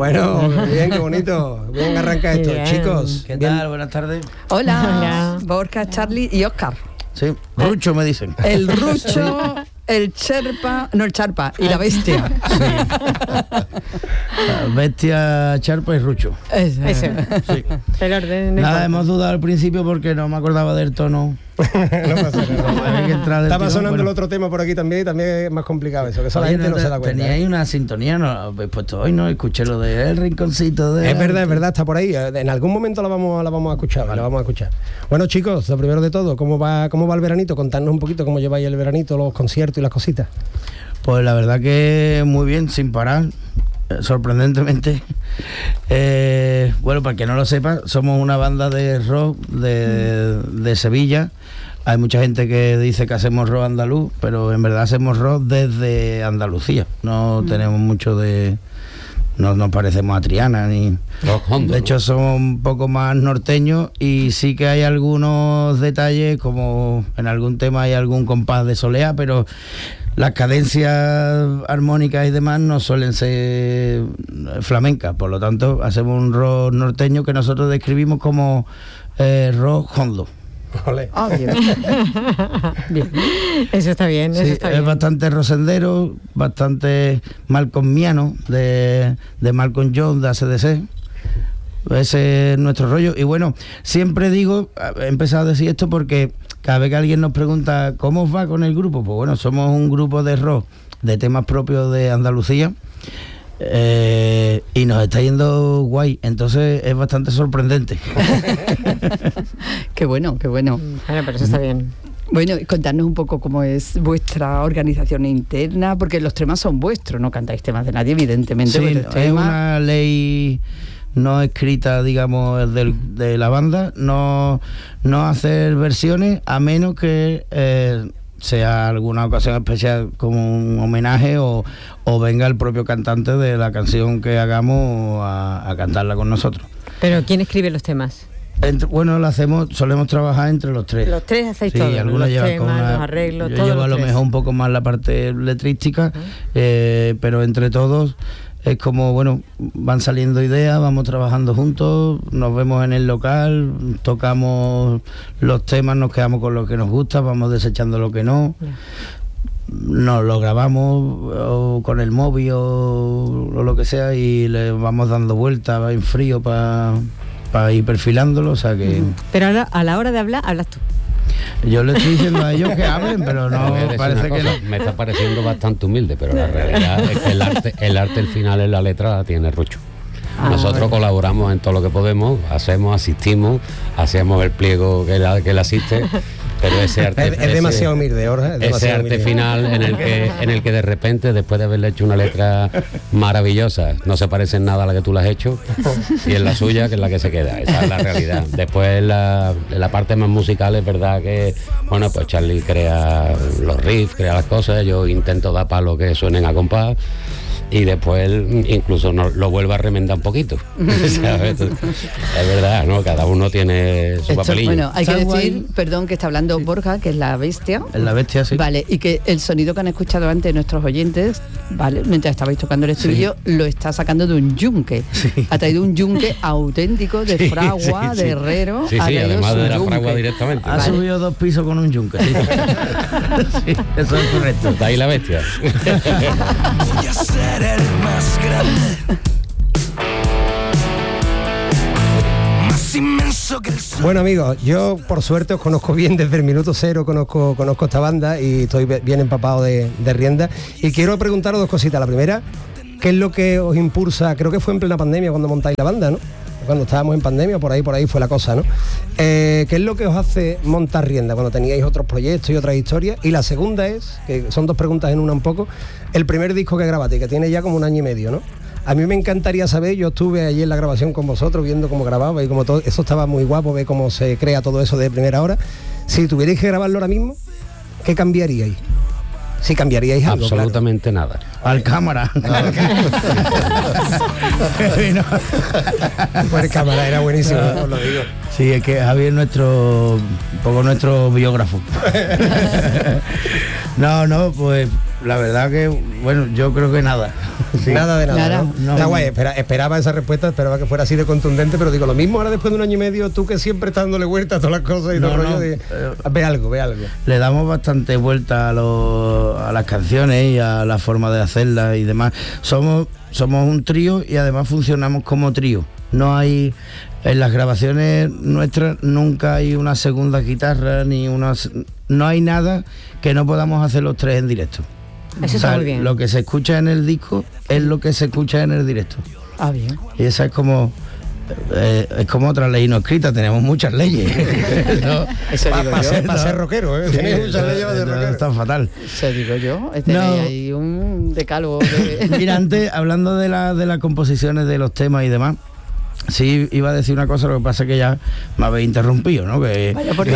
Bueno, bien, qué bonito. Bien arranca esto. Bien. Chicos, ¿Qué bien. tal? Buenas tardes. Hola, Borja, Charlie y Óscar. Sí, Rucho me dicen. El Rucho, el Charpa y la Bestia. Bestia, Charpa y Rucho. Ese. Sí. El orden. no Nada, importa. hemos dudado al principio porque no me acordaba del tono. No pasa nada. Hay que entrar del Estaba tirón, sonando bueno. el otro tema por aquí también y también es más complicado eso, que eso la Oye, gente no se da cuenta. Tenía ahí una sintonía, no la habéis puesto hoy, ¿no? Escuché lo de El Rinconcito de... Es verdad, está por ahí. En algún momento la vamos a escuchar, Vale. la vamos a escuchar. Bueno, chicos, lo primero de todo, ¿cómo va el veranito? Contadnos un poquito cómo lleváis el veranito, los conciertos y las cositas. Pues la verdad que muy bien, sin parar, sorprendentemente. Bueno, para el que no lo sepa, somos una banda de rock de Sevilla. Hay mucha gente que dice que hacemos rock andaluz, pero en verdad hacemos rock desde Andalucía. No tenemos mucho de... No nos parecemos a Triana ni... De hecho somos un poco más norteños y sí que hay algunos detalles, como en algún tema hay algún compás de soleá, pero las cadencias armónicas y demás no suelen ser flamencas. Por lo tanto hacemos un rock norteño que nosotros describimos como rock hondo. Ole. Ah, bien. Bien. Eso está bien, eso Sí, está es bien. bastante rosendero, bastante malcolmiano de Malcolm Jones, de AC/DC. Ese es nuestro rollo. Y bueno, siempre digo, he empezado a decir esto porque cada vez que alguien nos pregunta ¿cómo os va con el grupo? Pues bueno, somos un grupo de rock de temas propios de Andalucía. Y nos está yendo guay, entonces es bastante sorprendente. Qué bueno, qué bueno. Bueno, pero eso está bien. Bueno, y contarnos un poco cómo es vuestra organización interna, porque los temas son vuestros, no cantáis temas de nadie, evidentemente. Sí, pero los es temas- una ley no escrita, digamos, de la banda, no hacer versiones a menos que sea alguna ocasión especial como un homenaje o venga el propio cantante de la canción que hagamos a cantarla con nosotros. Pero ¿quién escribe los temas? Bueno, solemos trabajar entre los tres. Los tres hacéis Sí, todo, algunos los llevan temas, con una, los arreglos, yo todos llevo a los lo tres. mejor un poco más la parte letrística, pero entre todos es como, bueno, van saliendo ideas, vamos trabajando juntos, nos vemos en el local, tocamos los temas, nos quedamos con lo que nos gusta, vamos desechando lo que no. Nos lo grabamos o con el móvil o lo que sea y le vamos dando vueltas en frío para ir perfilándolo, o sea que Pero ahora, a la hora de hablar, hablas tú. yo le estoy diciendo a ellos que hablen, pero Te voy a no, decir parece una que no. cosa, me está pareciendo bastante humilde, pero la realidad es que el arte al final en la letra la tiene Rucho. Nosotros colaboramos en todo lo que podemos, asistimos, hacemos el pliego que él asiste, pero ese arte Es demasiado humilde, Borja. es ese demasiado arte humilde. final en el que de repente, después de haberle hecho una letra maravillosa, no se parece en nada a la que tú la has hecho, y es la suya que es la que se queda. Esa es la realidad. Después la parte más musical es verdad que, bueno, pues Charlie crea los riffs, crea las cosas, yo intento dar palos que suenen a compás, y después él incluso lo vuelve a remendar un poquito. ¿Sabes? Es verdad, ¿no? Cada uno tiene su Esto, papelillo. bueno, hay que Está decir, guay. perdón, que está hablando Borja, que es la bestia. En la bestia, sí. Vale, y que el sonido que han escuchado antes nuestros oyentes, vale, mientras estabais tocando el estribillo, lo está sacando de un yunque. Sí. Ha traído un yunque auténtico de Sí, fragua, sí, sí. de herrero. Sí, ha sí, traído además su de la yunque. fragua directamente. Ha Vale. subido 2 pisos con un yunque. Sí. Sí, eso es correcto. De ahí la bestia. Voy a ser el más grande, más inmenso que el sol. Bueno, amigos, yo por suerte os conozco bien desde el minuto cero, conozco esta banda y estoy bien empapado de rienda. Y quiero preguntaros 2 cositas. La primera, ¿qué es lo que os impulsa? Creo que fue en plena pandemia cuando montáis la banda, ¿no? Cuando estábamos en pandemia, por ahí fue la cosa, ¿no? ¿Qué es lo que os hace montar rienda cuando teníais otros proyectos y otras historias? Y la segunda es, que son 2 preguntas en una un poco, el primer disco que grabaste, que tiene ya como 1 año y medio, ¿no? A mí me encantaría saber, yo estuve allí en la grabación con vosotros viendo cómo grababa y como todo, eso estaba muy guapo, ver cómo se crea todo eso de primera hora. Si tuvierais que grabarlo ahora mismo, ¿qué cambiaríais? Si cambiaríais algo, Absolutamente nada. Al cámara. claro. Pues el cámara era buenísimo, os lo digo. Sí, es que Javier es nuestro biógrafo. No, pues la verdad que, bueno, yo creo que nada. Sí. Nada de nada. Nada. ¿no? No. Está guay, esperaba esa respuesta, esperaba que fuera así de contundente, pero digo, lo mismo ahora después de un año y medio, tú que siempre estás dándole vuelta a todas las cosas y todo el No, rollo, ve algo. Le damos bastante vuelta a las canciones y a la forma de hacerlas y demás. Somos un trío y además funcionamos como trío. No hay, en las grabaciones nuestras nunca hay una segunda guitarra no hay nada que no podamos hacer los tres en directo. Eso está muy bien. Lo que se escucha en el disco es lo que se escucha en el directo. Ah, bien. Y esa es como otra ley no escrita, tenemos muchas leyes. ¿No? Eso digo Para yo. ser rockero, ¿eh? Tenéis muchas leyes para ser rockero. Está fatal. Eso digo yo. No. Hay un decálogo de... Mira, antes, hablando de las composiciones de los temas y demás, sí iba a decir una cosa, lo que pasa es que ya me habéis interrumpido, ¿no? Que... Vaya por Dios.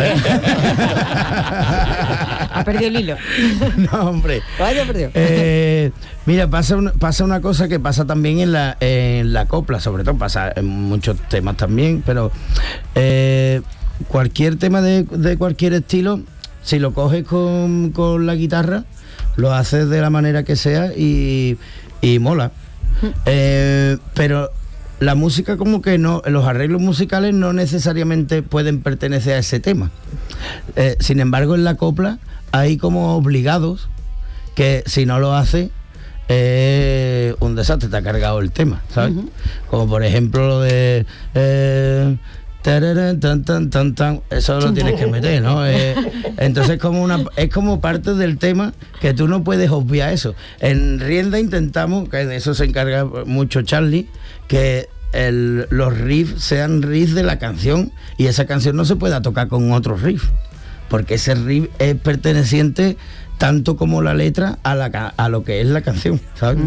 Ha perdido el hilo. No, hombre. Vaya por Dios. Mira, pasa una cosa que pasa también en la copla, sobre todo pasa en muchos temas también, pero cualquier tema de cualquier estilo, si lo coges con la guitarra, lo haces de la manera que sea y mola. Pero la música como que no, los arreglos musicales no necesariamente pueden pertenecer a ese tema. Sin embargo, en la copla hay como obligados que si no lo hace un desastre, te ha cargado el tema, ¿sabes? Como por ejemplo lo de tararán, tan, tan, tan, tan, eso lo tienes que meter, ¿no? Entonces es como parte del tema que tú no puedes obviar eso. En Rienda intentamos, que de eso se encarga mucho Charlie, que los riffs sean riffs de la canción y esa canción no se pueda tocar con otro riff, porque ese riff es perteneciente tanto como la letra a lo que es la canción, ¿sabes?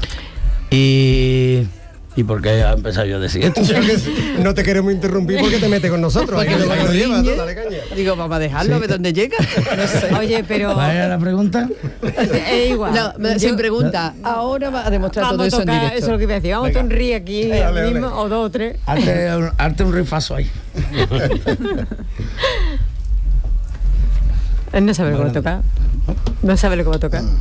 ¿Y por qué ha empezado yo a decir esto? No te queremos interrumpir porque te metes con nosotros. Porque Ahí luego nos nos lleva, riñe. dale caña. Digo, vamos a dejarlo, a ver dónde llega. No sé. Oye, pero... ¿Cuál era la pregunta? Es igual. No, sin pregunta. Ahora va a demostrar todo Vamos a eso en tocar, directo. eso es lo que iba a decir. Vamos a sonreír aquí Dale, mismo, dale. o dos o tres. Hazte un rifazo ahí. Él no sabe lo que va a tocar. No sabe lo que va a tocar.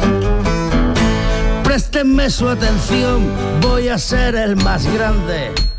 Préstenme su atención, voy a ser el más grande.